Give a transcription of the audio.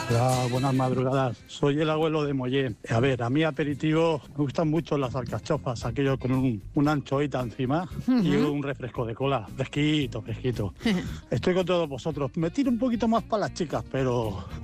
Hola, buenas madrugadas. Soy el abuelo de Mollé. A ver, a mí aperitivo me gustan mucho las alcachofas, aquello con un anchoita encima y un refresco de cola, fresquito, fresquito. Estoy con todos vosotros. Me tiro un poquito más para las chicas, pero